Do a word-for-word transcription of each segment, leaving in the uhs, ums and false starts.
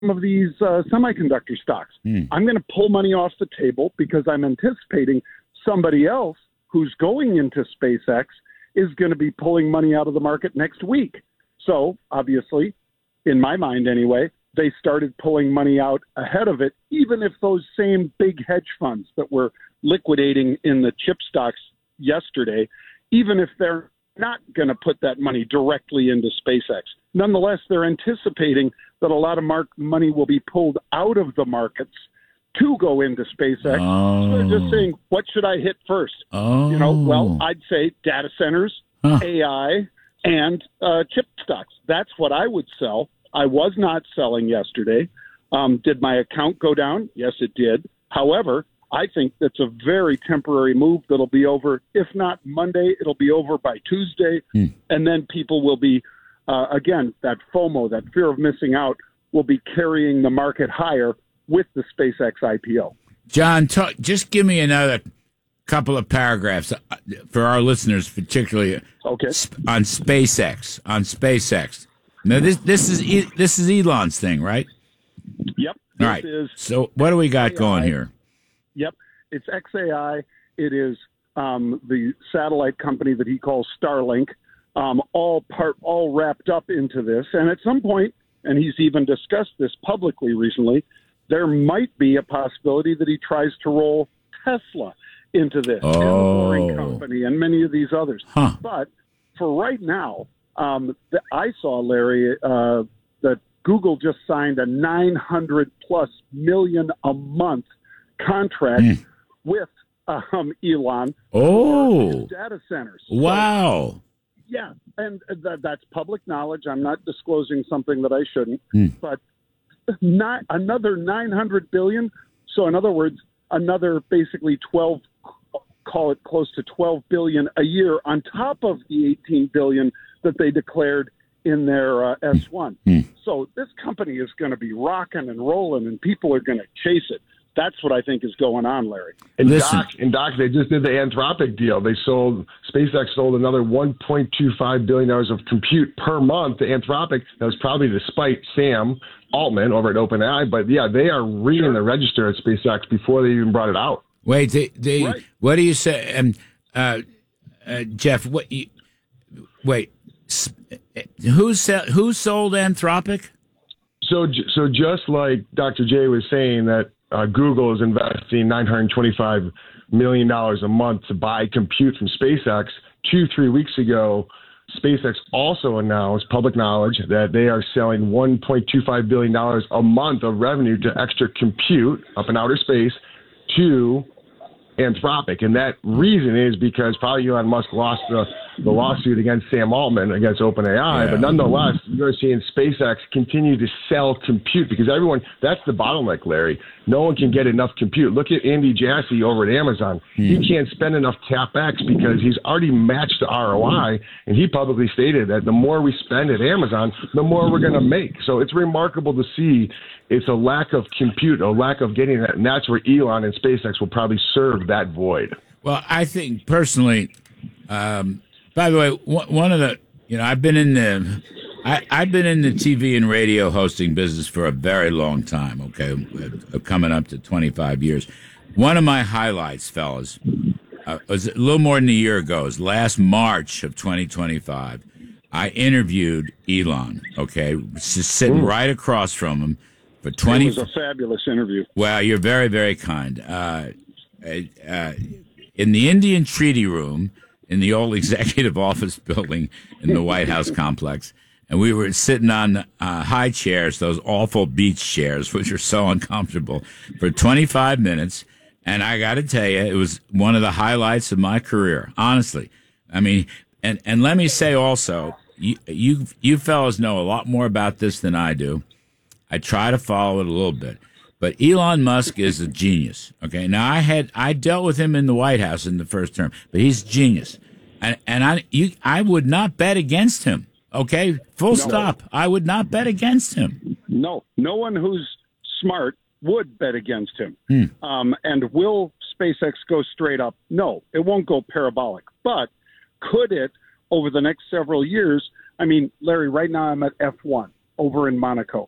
of these uh, semiconductor stocks. Hmm. I'm going to pull money off the table because I'm anticipating somebody else who's going into SpaceX is going to be pulling money out of the market next week. So, obviously, in my mind anyway, they started pulling money out ahead of it, even if those same big hedge funds that were liquidating in the chip stocks yesterday, even if they're not going to put that money directly into SpaceX. Nonetheless, they're anticipating that a lot of mar- money will be pulled out of the markets to go into SpaceX. Oh. So they're just saying, what should I hit first? Oh. You know, well, I'd say data centers, huh. A I, and uh, chip stocks. That's what I would sell. I was not selling yesterday. Um, did my account go down? Yes, it did. However, I think that's a very temporary move that'll be over. If not Monday, it'll be over by Tuesday. Hmm. And then people will be, uh, again, that FOMO, that fear of missing out, will be carrying the market higher with the SpaceX I P O. John, talk, just give me another couple of paragraphs for our listeners, particularly okay. on SpaceX. On SpaceX. Now, this this is this is Elon's thing, right? Yep. All right. Is so what do we got A I. going here? Yep. It's X A I. It is um, the satellite company that he calls Starlink, um, all part, all wrapped up into this. And at some point, and he's even discussed this publicly recently, there might be a possibility that he tries to roll Tesla into this, oh. and the Boring Company, and many of these others. Huh. But for right now, um, the, I saw, Larry, uh, that Google just signed a nine hundred plus million a month contract mm. with um, Elon oh. for his data centers. Wow. So, yeah, and th- that's public knowledge. I'm not disclosing something that I shouldn't, mm. but not another nine hundred billion. So in other words, another basically twelve, call it close to twelve billion a year on top of the eighteen billion that they declared in their uh, S one. Mm. So this company is going to be rocking and rolling, and people are going to chase it. That's what I think is going on, Larry. And Listen. Doc, and Doc, they just did the Anthropic deal. They sold SpaceX sold another one point two five billion dollars of compute per month to Anthropic. That was probably despite Sam Altman over at OpenAI. But yeah, they are reading sure. the register at SpaceX before they even brought it out. Wait, they, they right. what do you say, um, uh, uh, Jeff? What? You, wait, who sell, who sold Anthropic? So, so just like Doctor J was saying that. Uh, Google is investing nine hundred twenty-five million dollars a month to buy compute from SpaceX. Two, three weeks ago, SpaceX also announced, public knowledge, that they are selling one point two five billion dollars a month of revenue to extra compute up in outer space to Anthropic. And that reason is because probably Elon Musk lost the, the lawsuit against Sam Altman, against OpenAI. Yeah. But nonetheless, you're seeing SpaceX continue to sell compute because everyone, that's the bottleneck, Larry. No one can get enough compute. Look at Andy Jassy over at Amazon. Hmm. He can't spend enough CapEx because he's already matched the R O I. And he publicly stated that the more we spend at Amazon, the more we're going to make. So it's remarkable to see it's a lack of compute, a lack of getting that. And that's where Elon and SpaceX will probably serve that void. Well, I think personally, um, by the way, one of the, you know, I've been in the, I, I've been in the T V and radio hosting business for a very long time, okay, coming up to twenty-five years. One of my highlights, fellas, uh, was a little more than a year ago, it was last March of twenty twenty-five. I interviewed Elon, okay, just sitting Ooh. right across from him for twenty. It was a fabulous interview. Well, you're very, very kind. Uh, uh, in the Indian Treaty Room, in the old executive office building in the White House complex. And we were sitting on uh, high chairs, those awful beach chairs, which are so uncomfortable, for twenty-five minutes. And I got to tell you, it was one of the highlights of my career, honestly. I mean, and, and let me say also, you, you, you fellas know a lot more about this than I do. I try to follow it a little bit. But Elon Musk is a genius. Okay, now I had I dealt with him in the White House in the first term, but he's a genius, and and I you I would not bet against him. Okay, full no. stop. I would not bet against him. No, no one who's smart would bet against him. Hmm. Um, and will SpaceX go straight up? No, it won't go parabolic. But could it over the next several years? I mean, Larry, right now I'm at F one over in Monaco.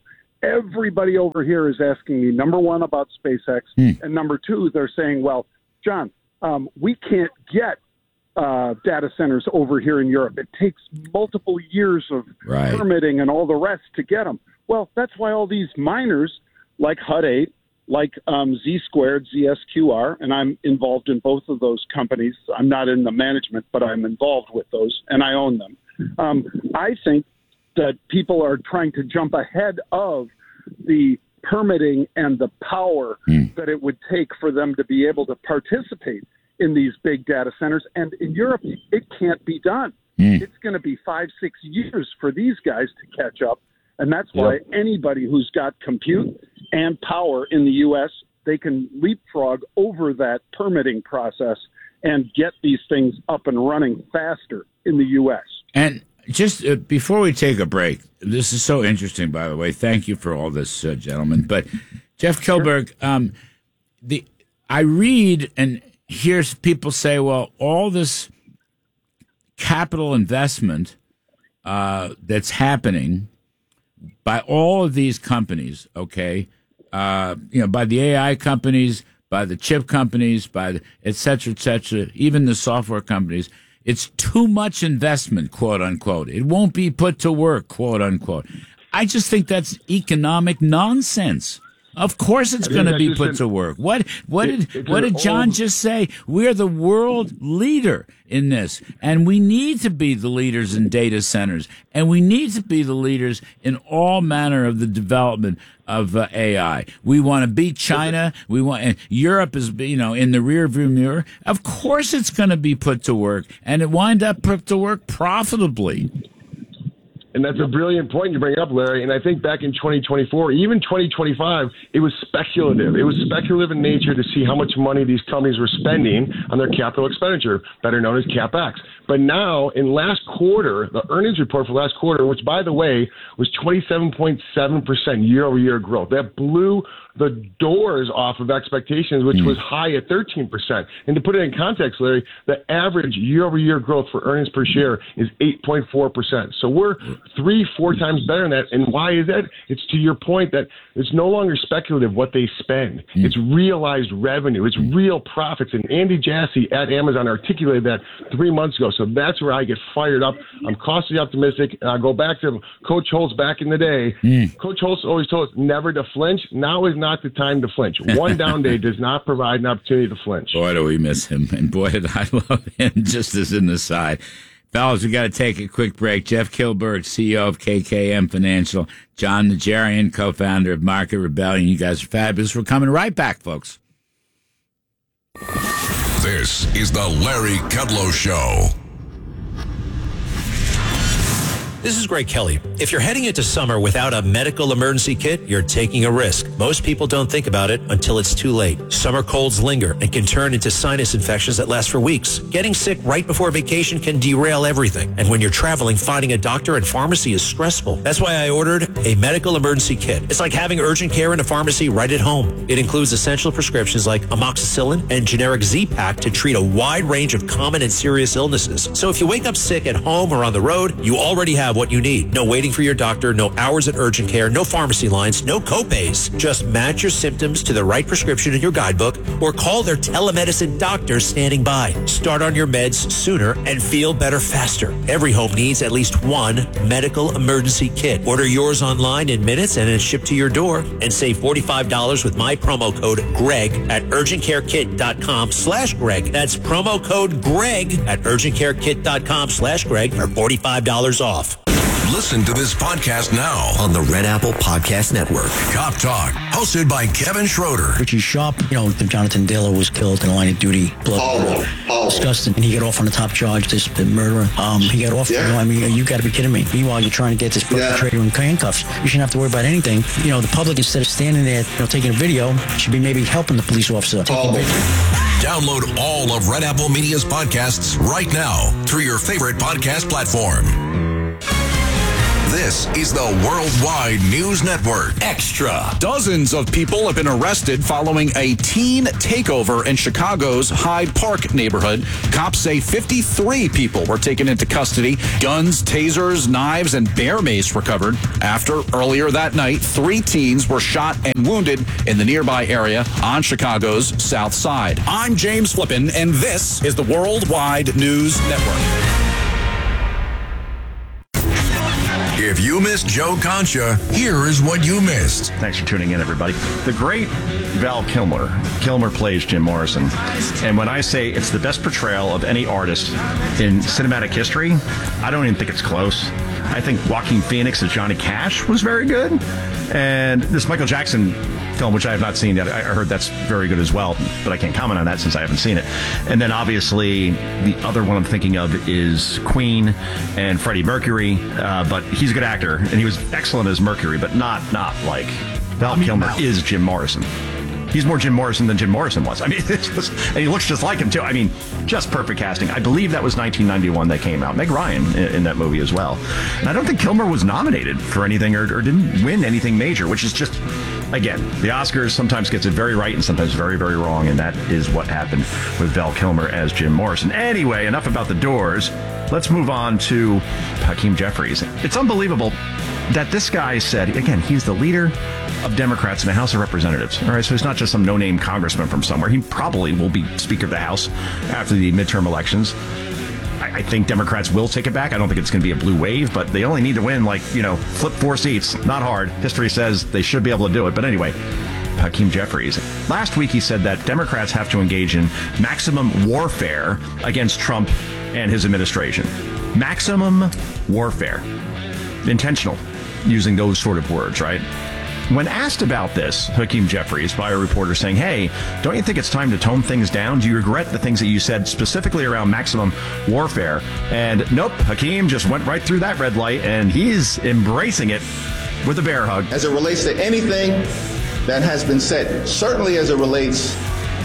everybody over here is asking me, number one, about SpaceX, mm. and number two, they're saying, well, John, um, we can't get uh, data centers over here in Europe. It takes multiple years of right. permitting and all the rest to get them. Well, that's why all these miners like Hut eight, like um, Z Squared, Z S Q R, and I'm involved in both of those companies. I'm not in the management, but I'm involved with those, and I own them. Um, I think that people are trying to jump ahead of the permitting and the power mm. that it would take for them to be able to participate in these big data centers. And in Europe, it can't be done. Mm. It's going to be five, six years for these guys to catch up. And that's why yep. anybody who's got compute and power in the U S, they can leapfrog over that permitting process and get these things up and running faster in the U S. And just uh, before we take a break, this is so interesting, by the way. Thank you for all this, uh, gentlemen. But Jeff Kilberg, um, the I read and hear people say, well, all this capital investment uh, that's happening by all of these companies, okay, uh, you know, by the A I companies, by the chip companies, by the et cetera, et cetera, even the software companies, it's too much investment, quote unquote. It won't be put to work, quote unquote. I just think that's economic nonsense. Of course it's going to be put to work. What what did what did John just say? We're the world leader in this, and we need to be the leaders in data centers, and we need to be the leaders in all manner of the development of uh, A I. We want to beat China. We want and Europe is, you know, in the rearview mirror. Of course it's going to be put to work, and it wind up put to work profitably. And that's a brilliant point you bring up, Larry. And I think back in twenty twenty-four, even twenty twenty-five, it was speculative. It was speculative in nature to see how much money these companies were spending on their capital expenditure, better known as CapEx. But now, in last quarter, the earnings report for last quarter, which, by the way, was twenty-seven point seven percent year-over-year growth. That blew the doors off of expectations, which mm. was high at thirteen percent. And to put it in context, Larry, the average year-over-year growth for earnings per share is eight point four percent. So we're three, four times better than that. And why is that? It's to your point that it's no longer speculative what they spend. Mm. It's realized revenue. It's real profits. And Andy Jassy at Amazon articulated that three months ago. So that's where I get fired up. I'm cautiously optimistic. And I go back to Coach Holtz back in the day. Mm. Coach Holtz always told us never to flinch. Now is not the time to flinch. One down day does not provide an opportunity to flinch. Boy, do we miss him. And boy, did I love him, just as an aside. Fellas, we got to take a quick break. Jeff Kilberg, C E O of K K M Financial. John Najarian, co-founder of Market Rebellion. You guys are fabulous. We're coming right back, folks. This is the Larry Kudlow Show. This is Greg Kelly. If you're heading into summer without a medical emergency kit, you're taking a risk. Most people don't think about it until it's too late. Summer colds linger and can turn into sinus infections that last for weeks. Getting sick right before vacation can derail everything. And when you're traveling, finding a doctor and pharmacy is stressful. That's why I ordered a medical emergency kit. It's like having urgent care in a pharmacy right at home. It includes essential prescriptions like amoxicillin and generic Z-Pak to treat a wide range of common and serious illnesses. So if you wake up sick at home or on the road, you already have what you need. No waiting for your doctor, no hours at urgent care, no pharmacy lines, no copays. Just match your symptoms to the right prescription in your guidebook or call their telemedicine doctor standing by. Start on your meds sooner and feel better faster. Every home needs at least one medical emergency kit. Order yours online in minutes and it's shipped to your door, and save forty-five dollars with my promo code Greg at urgentcarekit.com slash Greg. That's promo code Greg at urgentcarekit.com slash Greg for forty-five dollars off. Listen to this podcast now on the Red Apple Podcast Network. Cop Talk, hosted by Kevin Schroeder. Richie Sharp, you know, Jonathan Dillon was killed in the line of duty. Blood. Oh, oh. Disgusting. And he got off on the top charge, this murderer. Um, he got off, yeah. you know, I mean, you got to be kidding me. Meanwhile, you're trying to get this perpetrator yeah. in handcuffs. You shouldn't have to worry about anything. You know, the public, instead of standing there, you know, taking a video, should be maybe helping the police officer. Oh. Download all of Red Apple Media's podcasts right now through your favorite podcast platform. This is the Worldwide News Network. Extra. Dozens of people have been arrested following a teen takeover in Chicago's Hyde Park neighborhood. Cops say fifty-three people were taken into custody. Guns, tasers, knives, and bear mace recovered after earlier that night, three teens were shot and wounded in the nearby area on Chicago's South Side. I'm James Flippin, and this is the Worldwide News Network. If you missed Joe Concha, here is what you missed. Thanks for tuning in, everybody. The great Val Kilmer. Kilmer plays Jim Morrison. And when I say it's the best portrayal of any artist in cinematic history, I don't even think it's close. I think Joaquin Phoenix as Johnny Cash was very good. And this Michael Jackson film, which I have not seen yet, I heard that's very good as well, but I can't comment on that since I haven't seen it. And then obviously the other one I'm thinking of is Queen and Freddie Mercury, uh, but he's a good actor and he was excellent as Mercury, but not not like Val Kilmer is Jim Morrison. He's more Jim Morrison than Jim Morrison was. I mean, it's just, and he looks just like him, too. I mean, just perfect casting. I believe that was nineteen ninety-one that came out. Meg Ryan in, in that movie as well. And I don't think Kilmer was nominated for anything or, or didn't win anything major, which is just, again, the Oscars sometimes gets it very right and sometimes very, very wrong. And that is what happened with Val Kilmer as Jim Morrison. Anyway, enough about the Doors. Let's move on to Hakeem Jeffries. It's unbelievable that this guy said, again, he's the leader of Democrats in the House of Representatives. All right, so he's not just some no-name congressman from somewhere. He probably will be Speaker of the House after the midterm elections. I, I think Democrats will take it back. I don't think it's going to be a blue wave, but they only need to win, like, you know, flip four seats. Not hard. History says they should be able to do it. But anyway, Hakeem Jeffries. Last week he said that Democrats have to engage in maximum warfare against Trump and his administration. Maximum warfare. Intentional, using those sort of words, right? When asked about this, Hakeem Jeffries, by a reporter saying, hey, don't you think it's time to tone things down? Do you regret the things that you said specifically around maximum warfare? And nope, Hakeem just went right through that red light, and he's embracing it with a bear hug. As it relates to anything that has been said, certainly as it relates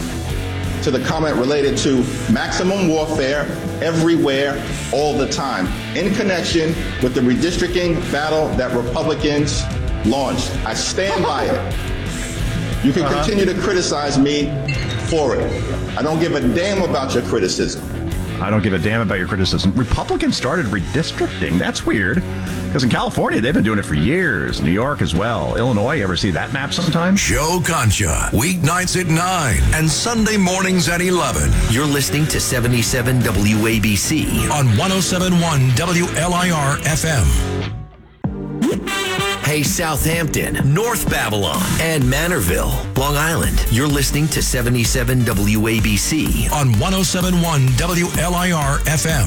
to the comment related to maximum warfare everywhere, all the time, in connection with the redistricting battle that Republicans launched. I stand by it. You can uh-huh. continue to criticize me for it. I don't give a damn about your criticism. I don't give a damn about your criticism. Republicans started redistricting. That's weird. Because in California, they've been doing it for years. New York as well. Illinois, you ever see that map sometime? Joe Concha, weeknights at nine and Sunday mornings at eleven. You're listening to seventy-seven W A B C on one oh seven point one W L I R F M. Hey, Southampton, North Babylon, and Manorville, Long Island. You're listening to seventy-seven W A B C on one oh seven point one W L I R F M.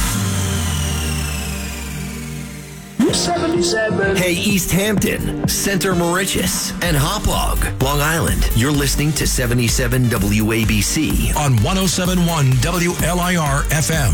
seventy-seven. Hey, East Hampton, Center Moriches, and Hauppauge, Long Island. You're listening to seventy-seven W A B C on one oh seven point one W L I R F M.